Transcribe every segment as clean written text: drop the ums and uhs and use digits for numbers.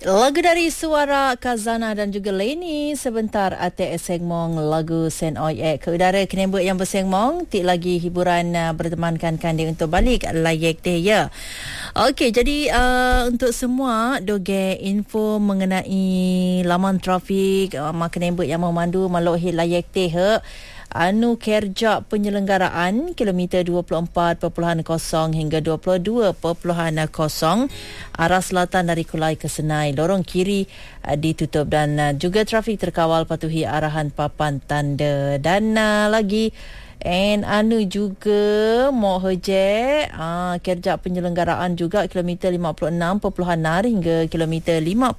Lagu dari Suara Kazana dan juga Leni. Sebentar ate sengmong lagu Sen Oi ke udara kenembut yang bersengmong. Tik lagi hiburan bertemankan kandi untuk balik layak teh ya. Okey, jadi untuk semua doge info mengenai laman trafik kenembut yang memandu malok layak teh anu kerja penyelenggaraan kilometer 24.0 hingga 22.0 arah selatan dari Kulai ke Senai. Lorong kiri ditutup dan juga trafik terkawal patuhi arahan papan tanda. Dan lagi anu juga mau heje kerja penyelenggaraan juga kilometer 56.6 hingga kilometer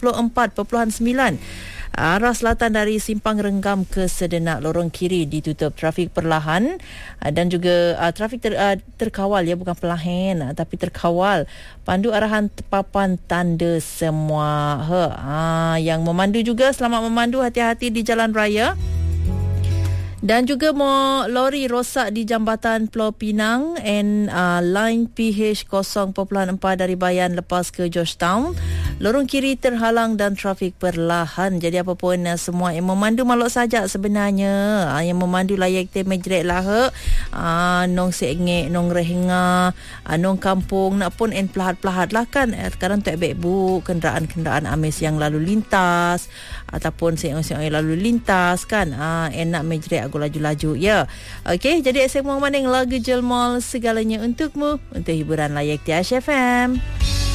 54.9 arah selatan dari Simpang Renggam ke Sedenak. Lorong kiri ditutup, trafik perlahan dan juga trafik terkawal ya, bukan perlahan tapi terkawal. Pandu arahan papan tanda semua. Yang memandu juga selamat memandu, hati-hati di jalan raya. Dan juga mau lori rosak di Jambatan Pulau Pinang and line PH 0.4 dari Bayan lepas ke Georgetown. Lorong kiri terhalang dan trafik perlahan. Jadi apapun semua yang memandu malok saja sebenarnya. Yang memandu layak te mejrek lah nong sengek, nong rehenga, nong kampung nak pun en pelahat-pelahat lah kan. Sekarang tak baik bu kenderaan-kenderaan amis yang lalu lintas ataupun seorang yang lalu lintas kan. Enak mejrek aku laju-laju ya. Okey, jadi semua maning lagu Jelmol segalanya untukmu, untuk hiburan layak di Ash FM.